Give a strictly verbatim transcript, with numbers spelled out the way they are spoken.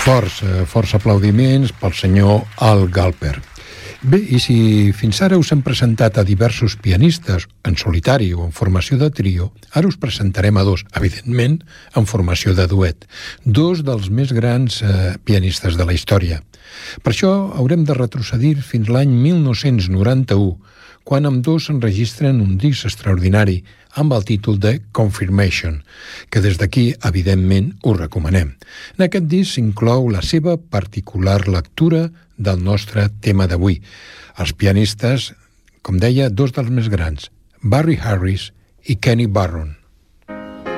Forts, forts aplaudiments pel senyor Al Galper. Bé, i si fins ara us hem presentat a diversos pianistes en solitari o en formació de trio, ara us presentarem a dos, evidentment, en formació de duet, dos dels més grans eh, pianistes de la història. Per això haurem de retrocedir fins l'any mil nou-cents noranta-u, quan ambdós enregistren un disc extraordinari amb el títol de Confirmation, que des d'aquí, evidentment, us recomanem. En aquest disc s'inclou la seva particular lectura del nostre tema d'avui. Els pianistes, com deia, dos dels més grans, Barry Harris i Kenny Barron.